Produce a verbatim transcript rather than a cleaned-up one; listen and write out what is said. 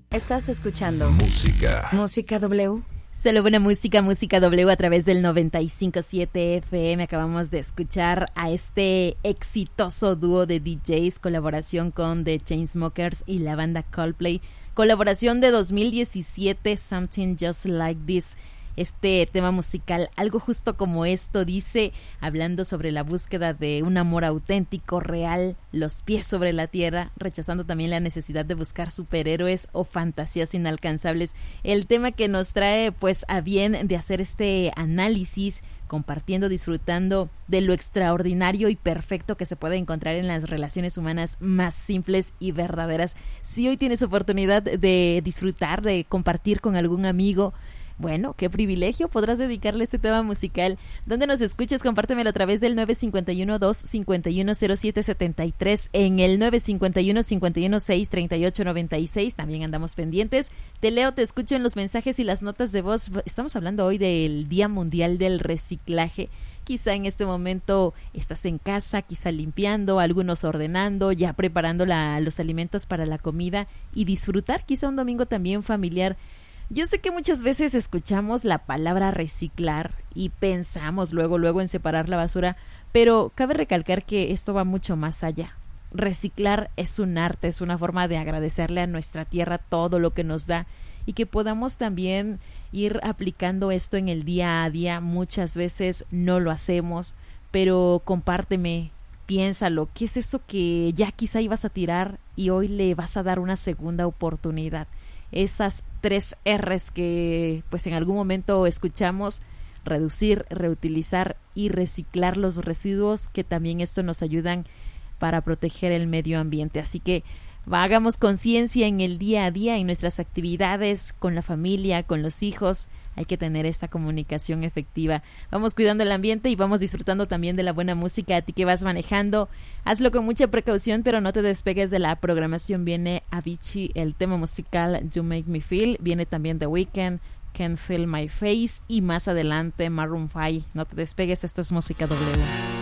Estás escuchando Música. Música W. Solo buena música, Música W a través del noventa y cinco punto siete F M. Acabamos de escuchar a este exitoso dúo de D Js, colaboración con The Chainsmokers y la banda Coldplay. Colaboración de dos mil diecisiete, Something Just Like This. Este tema musical, algo justo como esto, dice, hablando sobre la búsqueda de un amor auténtico, real, los pies sobre la tierra, rechazando también la necesidad de buscar superhéroes o fantasías inalcanzables. El tema que nos trae pues a bien de hacer este análisis, compartiendo, disfrutando de lo extraordinario y perfecto que se puede encontrar en las relaciones humanas más simples y verdaderas. Si hoy tienes oportunidad de disfrutar, de compartir con algún amigo, bueno, qué privilegio, podrás dedicarle este tema musical. ¿Dónde nos escuches? Compártemelo a través del nueve cinco uno, dos cinco uno, cero siete siete tres, en el nueve cinco uno, cinco uno seis, tres ocho nueve seis. También andamos pendientes. Te leo, te escucho en los mensajes y las notas de voz. Estamos hablando hoy del Día Mundial del Reciclaje. Quizá en este momento estás en casa, quizá limpiando, algunos ordenando, ya preparando la, los alimentos para la comida y disfrutar quizá un domingo también familiar. Yo sé que muchas veces escuchamos la palabra reciclar y pensamos luego, luego en separar la basura, pero cabe recalcar que esto va mucho más allá. Reciclar es un arte, es una forma de agradecerle a nuestra tierra todo lo que nos da y que podamos también ir aplicando esto en el día a día. Muchas veces no lo hacemos, pero compárteme, piénsalo, ¿qué es eso que ya quizá ibas a tirar y hoy le vas a dar una segunda oportunidad? Esas tres R's que pues en algún momento escuchamos: reducir, reutilizar y reciclar los residuos, que también esto nos ayudan para proteger el medio ambiente. Así que hagamos conciencia en el día a día, en nuestras actividades, con la familia, con los hijos. Hay que tener esta comunicación efectiva. Vamos cuidando el ambiente y vamos disfrutando también de la buena música. A ti que vas manejando, hazlo con mucha precaución, pero no te despegues de la programación. Viene Avicii, el tema musical You Make Me Feel. Viene también The Weeknd, Can't Feel My Face. Y más adelante Maroon five. No te despegues, esto es Música W.